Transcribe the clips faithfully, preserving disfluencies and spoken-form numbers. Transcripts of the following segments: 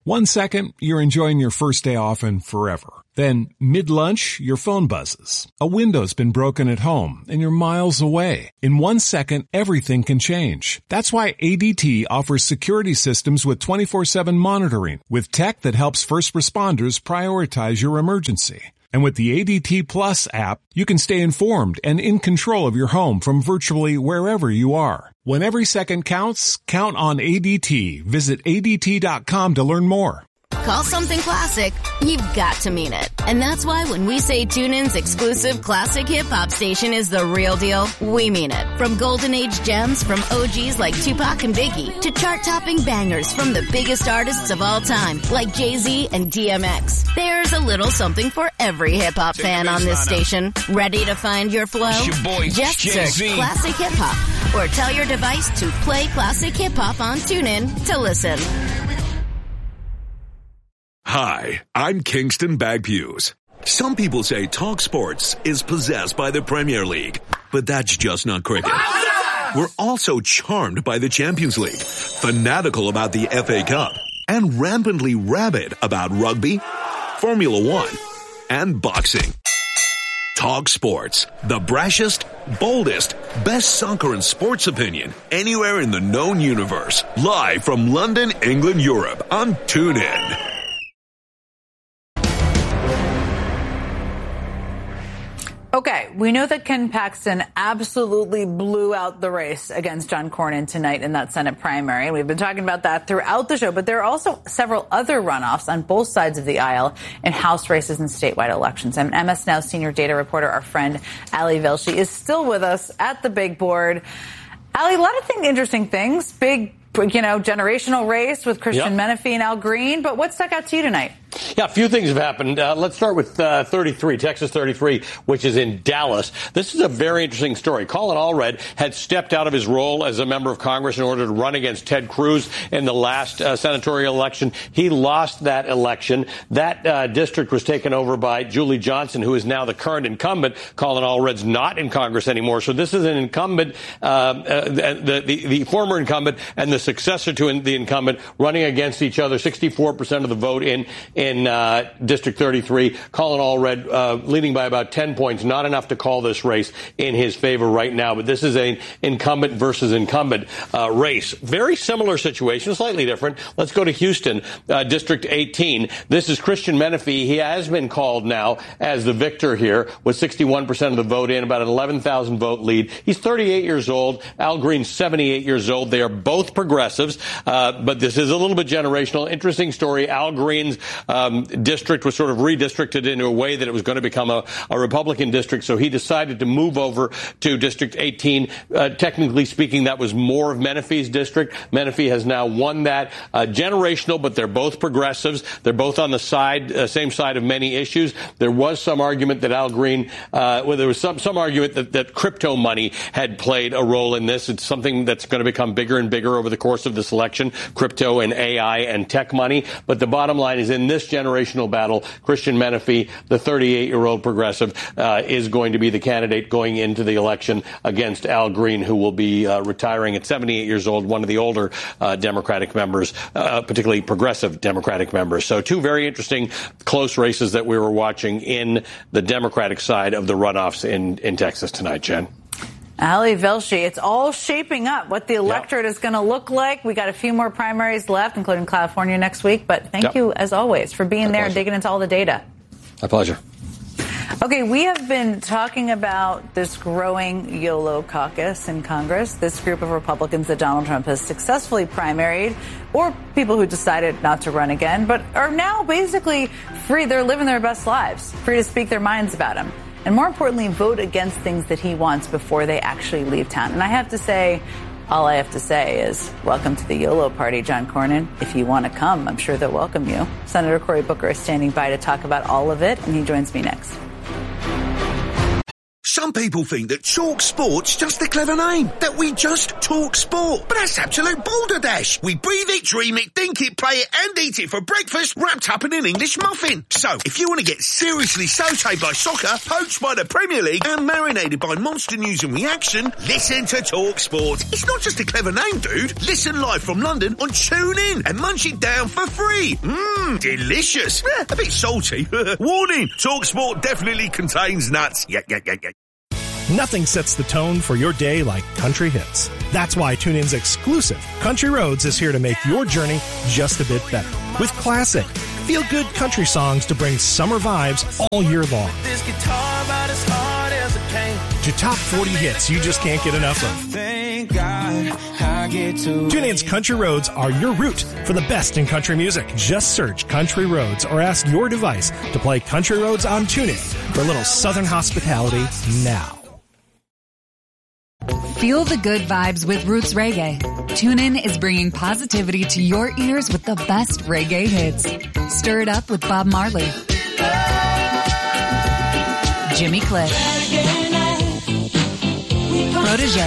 One second, you're enjoying your first day off and forever. Then, mid-lunch, your phone buzzes. A window's been broken at home, and you're miles away. In one second, everything can change. That's why A D T offers security systems with twenty-four seven monitoring, with tech that helps first responders prioritize your emergency. And with the A D T Plus app, you can stay informed and in control of your home from virtually wherever you are. When every second counts, count on A D T. Visit A D T dot com to learn more. Call something classic, you've got to mean it. And that's why when we say TuneIn's exclusive classic hip-hop station is the real deal, we mean it. From golden age gems from O Gs like Tupac and Biggie to chart-topping bangers from the biggest artists of all time like Jay-Z and D M X. There's a little something for every hip-hop fan on this station. Ready to find your flow? Your boy, Just Jay-Z. search Classic Hip-Hop or tell your device to play Classic Hip-Hop on TuneIn to listen. Hi, I'm Kingston Bagpuse. Some people say Talk Sports is possessed by the Premier League, but that's just not cricket. We're also charmed by the Champions League, fanatical about the F A Cup, and rampantly rabid about rugby, Formula One, and boxing. Talk Sports, the brashest, boldest, best soccer and sports opinion anywhere in the known universe. Live from London, England, Europe on TuneIn. Okay, we know that Ken Paxton absolutely blew out the race against John Cornyn tonight in that Senate primary. We've been talking about that throughout the show, but there are also several other runoffs on both sides of the aisle in House races and statewide elections. And M S Now senior data reporter, our friend Ali Velshi, is still with us at the big board. Ali, a lot of things, interesting things. Big, you know, generational race with Christian yep. Menefee and Al Green. But what stuck out to you tonight? Yeah, a few things have happened. Uh, let's start with uh, thirty-three, Texas thirty-three, which is in Dallas. This is a very interesting story. Colin Allred had stepped out of his role as a member of Congress in order to run against Ted Cruz in the last uh, senatorial election. He lost that election. That uh, district was taken over by Julie Johnson, who is now the current incumbent. Colin Allred's not in Congress anymore. So this is an incumbent, uh, uh, the, the, the former incumbent and the successor to the incumbent running against each other. sixty-four percent of the vote in in uh, District thirty-three. Colin Allred uh, leading by about ten points. Not enough to call this race in his favor right now. But this is an incumbent versus incumbent uh, race. Very similar situation, slightly different. Let's go to Houston, uh, District eighteen. This is Christian Menefee. He has been called now as the victor here with sixty-one percent of the vote in, about an eleven thousand vote lead. He's thirty-eight years old. Al Green's seventy-eight years old. They are both progressives, uh, but this is a little bit generational. Interesting story. Al Green's um, district was sort of redistricted into a way that it was going to become a, a Republican district, so he decided to move over to District eighteen. Uh, technically speaking, that was more of Menefee's district. Menefee has now won that. Uh, generational, but they're both progressives. They're both on the side, uh, same side of many issues. There was some argument that Al Green, uh, well, there was some, some argument that, that crypto money had played a role in this. It's something that's going to become bigger and bigger over the course of this election, crypto and A I and tech money. But the bottom line is, in this generational battle, Christian Menefee, the thirty-eight-year-old progressive, uh, is going to be the candidate going into the election against Al Green, who will be uh, retiring at seventy-eight years old, one of the older uh, Democratic members, uh, particularly progressive Democratic members. So two very interesting close races that we were watching in the Democratic side of the runoffs in, in Texas tonight, Jen. Ali Velshi, it's all shaping up what the electorate yep. is going to look like. We got a few more primaries left, including California next week. But thank yep. you, as always, for being My there pleasure. and digging into all the data. My pleasure. Okay, we have been talking about this growing YOLO caucus in Congress, this group of Republicans that Donald Trump has successfully primaried, or people who decided not to run again, but are now basically free. They're living their best lives, free to speak their minds about him. And more importantly, vote against things that he wants before they actually leave town. And I have to say, all I have to say is, welcome to the YOLO party, John Cornyn. If you want to come, I'm sure they'll welcome you. Senator Cory Booker is standing by to talk about all of it, and he joins me next. Some people think that Talk Sport's just a clever name, that we just talk sport. But that's absolute balderdash. We breathe it, dream it, think it, play it, and eat it for breakfast, wrapped up in an English muffin. So, if you want to get seriously sautéed by soccer, poached by the Premier League, and marinated by monster news and reaction, listen to Talk Sport. It's not just a clever name, dude. Listen live from London on TuneIn and munch it down for free. Mmm, delicious. Eh, a bit salty. Warning, Talk Sport definitely contains nuts. Yeah, yeah, yeah, yeah. Nothing sets the tone for your day like country hits. That's why TuneIn's exclusive Country Roads is here to make your journey just a bit better. With classic, feel-good country songs to bring summer vibes all year long. This guitar about as hard as it came. To top forty hits you just can't get enough of. Thank God I get to TuneIn's Country Roads are your route for the best in country music. Just search Country Roads or ask your device to play Country Roads on TuneIn for a little southern hospitality now. Feel the good vibes with Roots Reggae. TuneIn is bringing positivity to your ears with the best reggae hits. Stir it up with Bob Marley, Jimmy Cliff, Protégé,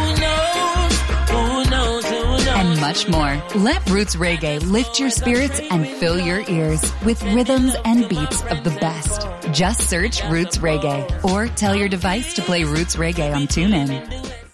and much more. Let Roots Reggae lift your spirits and fill your ears with rhythms and beats of the best. Just search Roots Reggae or tell your device to play Roots Reggae on TuneIn.